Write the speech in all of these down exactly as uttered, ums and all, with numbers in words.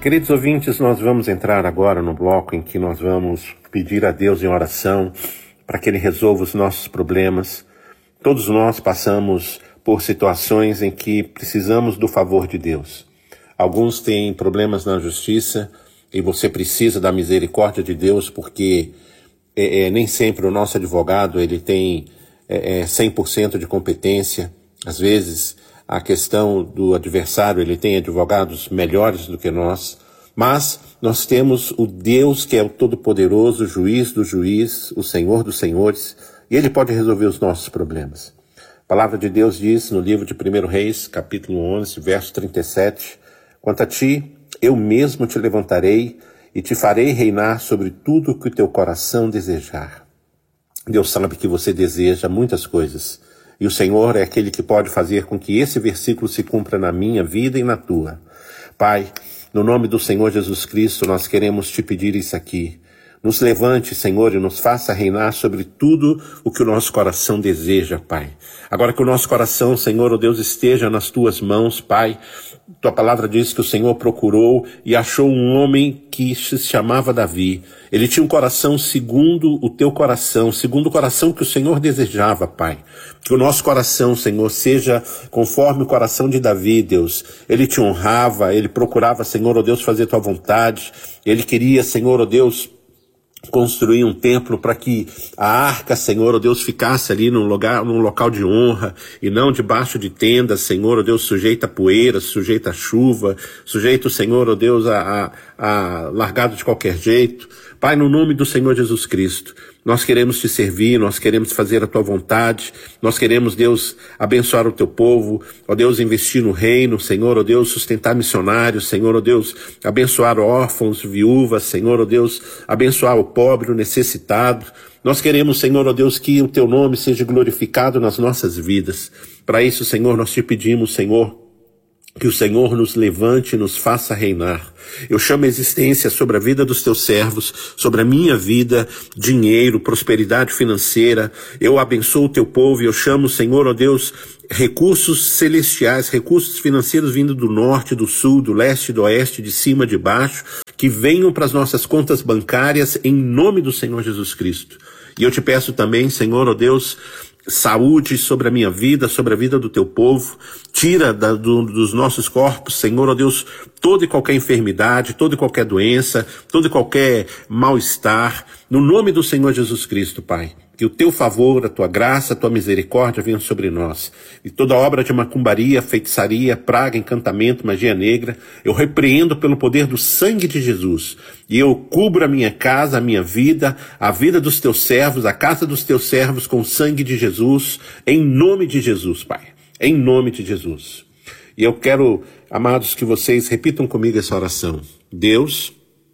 Queridos ouvintes, nós vamos entrar agora no bloco em que nós vamos pedir a Deus em oração para que Ele resolva os nossos problemas. Todos nós passamos por situações em que precisamos do favor de Deus. Alguns têm problemas na justiça e você precisa da misericórdia de Deus porque é, é, nem sempre o nosso advogado ele tem é, é, cem por cento de competência. Às vezes a questão do adversário, ele tem advogados melhores do que nós, mas nós temos o Deus que é o Todo-Poderoso, o Juiz do Juiz, o Senhor dos Senhores, e Ele pode resolver os nossos problemas. A palavra de Deus diz no livro de primeiro Reis, capítulo onze, verso trinta e sete, quanto a ti, eu mesmo te levantarei e te farei reinar sobre tudo o que o teu coração desejar. Deus sabe que você deseja muitas coisas, e o Senhor é aquele que pode fazer com que esse versículo se cumpra na minha vida e na tua. Pai, no nome do Senhor Jesus Cristo, nós queremos te pedir isso aqui. Nos levante, Senhor, e nos faça reinar sobre tudo o que o nosso coração deseja, Pai. Agora que o nosso coração, Senhor, ó Deus, esteja nas tuas mãos, Pai. Tua palavra diz que o Senhor procurou e achou um homem que se chamava Davi. Ele tinha um coração segundo o teu coração, segundo o coração que o Senhor desejava, Pai. Que o nosso coração, Senhor, seja conforme o coração de Davi, Deus. Ele te honrava, ele procurava, Senhor, ó Deus, fazer tua vontade. Ele queria, Senhor, ó Deus, construir um templo para que a arca, Senhor, ó Deus, ficasse ali num lugar, num local de honra e não debaixo de tendas, Senhor, ó Deus, sujeita a poeira, sujeita a chuva, sujeito, Senhor, ó Deus, a, a, a largado de qualquer jeito. Pai, no nome do Senhor Jesus Cristo, nós queremos te servir, nós queremos fazer a tua vontade, nós queremos, Deus, abençoar o teu povo, ó Deus, investir no reino, Senhor, ó Deus, sustentar missionários, Senhor, ó Deus, abençoar órfãos, viúvas, Senhor, ó Deus, abençoar o pobre, o necessitado. Nós queremos, Senhor, ó Deus, que o teu nome seja glorificado nas nossas vidas. Para isso, Senhor, nós te pedimos, Senhor, que o Senhor nos levante e nos faça reinar. Eu chamo a existência sobre a vida dos teus servos, sobre a minha vida, dinheiro, prosperidade financeira. Eu abençoo o teu povo e eu chamo, Senhor, ó Deus, recursos celestiais, recursos financeiros vindo do norte, do sul, do leste, do oeste, de cima, de baixo, que venham para as nossas contas bancárias em nome do Senhor Jesus Cristo. E eu te peço também, Senhor, ó Deus, saúde sobre a minha vida, sobre a vida do teu povo. Tira da, do, dos nossos corpos, Senhor, ó Deus, toda e qualquer enfermidade, toda e qualquer doença, todo e qualquer mal-estar, no nome do Senhor Jesus Cristo, Pai. Que o teu favor, a tua graça, a tua misericórdia venham sobre nós. E toda obra de macumbaria, feitiçaria, praga, encantamento, magia negra, eu repreendo pelo poder do sangue de Jesus. E eu cubro a minha casa, a minha vida, a vida dos teus servos, a casa dos teus servos com o sangue de Jesus, em nome de Jesus, Pai. Em nome de Jesus. E eu quero, amados, que vocês repitam comigo essa oração. Deus,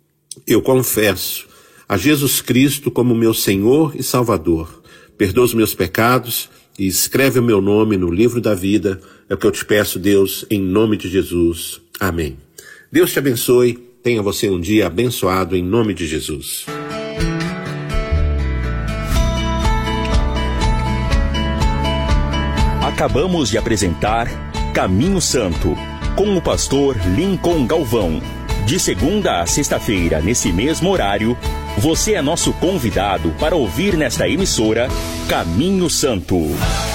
eu confesso a Jesus Cristo como meu Senhor e Salvador. Perdoa os meus pecados e escreve o meu nome no livro da vida. É o que eu te peço, Deus, em nome de Jesus. Amém. Deus te abençoe. Tenha você um dia abençoado em nome de Jesus. Acabamos de apresentar Caminho Santo, com o pastor Lincoln Galvão. De segunda a sexta-feira, nesse mesmo horário, você é nosso convidado para ouvir nesta emissora Caminho Santo.